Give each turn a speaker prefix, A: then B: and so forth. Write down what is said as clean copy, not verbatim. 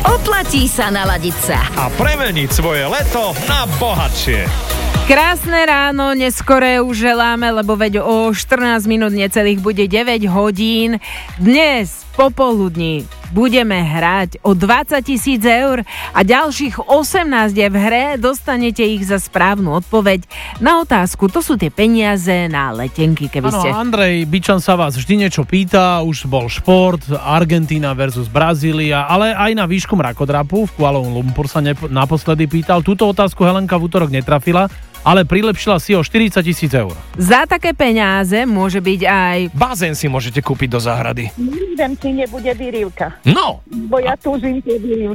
A: Oplatí sa naladiť sa
B: a premeniť svoje leto na bohatšie.
C: Krásne ráno, neskoré už želáme, lebo veď o 14 minút necelých bude 9 hodín. Dnes popoludní budeme hrať o 20 000 eur a ďalších 18 je v hre, dostanete ich za správnu odpoveď na otázku. To sú tie peniaze na letenky, keby ste...
D: Áno, Andrej Bičan sa vás vždy niečo pýta, už bol šport, Argentína versus Brazília, ale aj na výšku mrakodrapu v Kuala Lumpur sa naposledy pýtal. Túto otázku Helenka v útorok netrafila, ale prilepšila si o 40 000 eur.
C: Za také peniaze môže byť aj...
B: Bazén si môžete kúpiť do záhrady.
E: Nikdem si nebude vyrivka.
B: No!
E: Bo ja túžim tie vyrivky.